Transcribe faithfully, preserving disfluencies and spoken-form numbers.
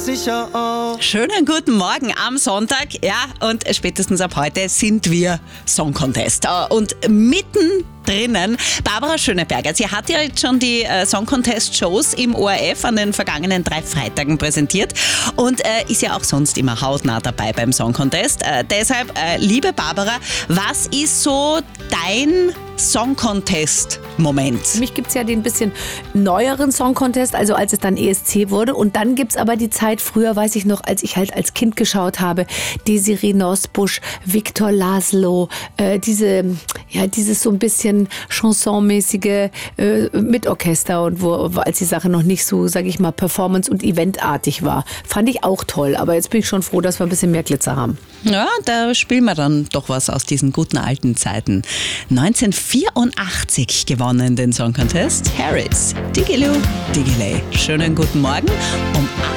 sicher auch. Schönen guten Morgen am Sonntag. Ja, und spätestens ab heute sind wir Song Contest. Und mitten drinnen Barbara Schöneberger. Sie hat ja jetzt schon die äh, Song Contest Shows im O R F an den vergangenen drei Freitagen präsentiert und äh, ist ja auch sonst immer hautnah dabei beim Song Contest. Äh, deshalb, äh, liebe Barbara, was ist so dein Song Contest Moment? Für mich gibt es ja den bisschen neueren Song Contest, also als es dann E S C wurde. Und dann gibt es aber die Zeit, früher weiß ich noch, als ich halt als Kind geschaut habe, Desiree Nosbusch, Viktor Laszlo, äh, diese, ja, dieses so ein bisschen Chansonmäßige äh, mit Orchester und wo, als die Sache noch nicht so, sage ich mal, performance- und eventartig war. Fand ich auch toll, aber jetzt bin ich schon froh, dass wir ein bisschen mehr Glitzer haben. Ja, da spielen wir dann doch was aus diesen guten alten Zeiten. neunzehnhundertvierundachtzig gewonnen den Song Contest. Harris, Digiloo, Digiley. Schönen guten Morgen um